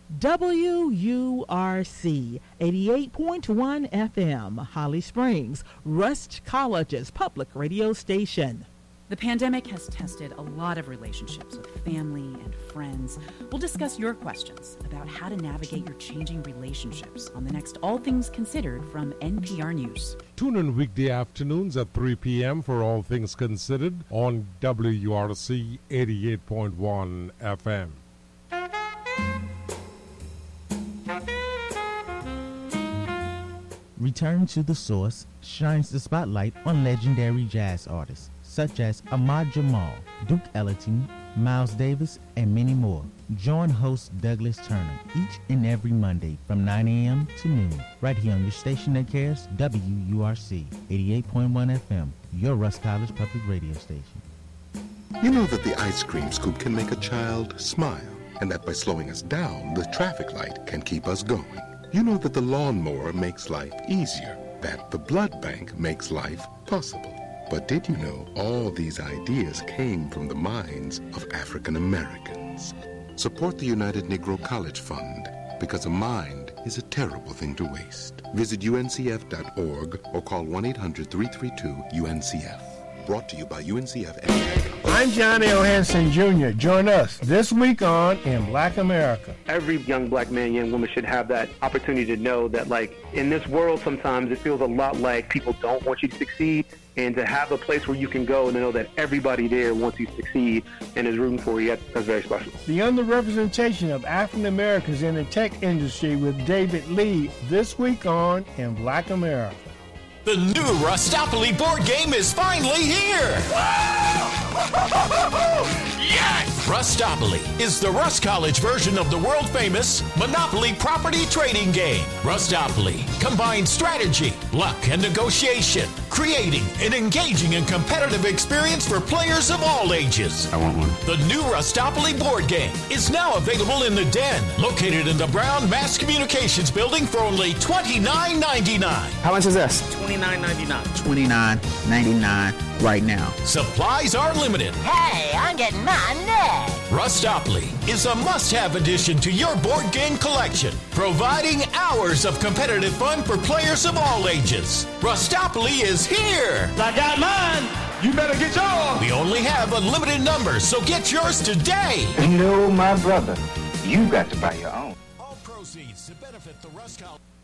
WURC 88.1 FM, Holly Springs, Rust College's public radio station. The pandemic has tested a lot of relationships with family and friends. We'll discuss your questions about how to navigate your changing relationships on the next All Things Considered from NPR News. Tune in weekday afternoons at 3 p.m. for All Things Considered on WURC 88.1 FM. Return to the Source shines the spotlight on legendary jazz artists such as Ahmad Jamal, Duke Ellington, Miles Davis, and many more. Join host Douglas Turner each and every Monday from 9 a.m. to noon, right here on your station that cares, WURC 88.1 FM, your Rust College public radio station. You know that the ice cream scoop can make a child smile, and that by slowing us down, the traffic light can keep us going. You know that the lawnmower makes life easier, that the blood bank makes life possible. But did you know all these ideas came from the minds of African Americans? Support the United Negro College Fund, because a mind is a terrible thing to waste. Visit uncf.org or call 1-800-332-UNCF. Brought to you by UNCF. I'm John L. Hanson Jr. Join us this week on In Black America. Every young black man, young woman should have that opportunity to know that, like, in this world sometimes it feels a lot like people don't want you to succeed, and to have a place where you can go and to know that everybody there wants you to succeed and is rooting for you, that's very special. The underrepresentation of African Americans in the tech industry with David Lee this week on In Black America. The new Rustopoly board game is finally here! Yes! Rustopoly is the Rust College version of the world-famous Monopoly property trading game. Rustopoly combines strategy, luck, and negotiation, creating an engaging and competitive experience for players of all ages. I want one. The new Rustopoly board game is now available in the Den, located in the Brown Mass Communications Building for only $29.99. How much is this? $29.99. $29.99 right now. Supplies are limited. Hey, I'm getting mine next. Rustopoly is a must-have addition to your board game collection, providing hours of competitive fun for players of all ages. Rustopoly is here. I got mine. You better get yours. We only have a limited number, so get yours today. No, my brother, you got to buy your own. All proceeds to benefit the Rust College.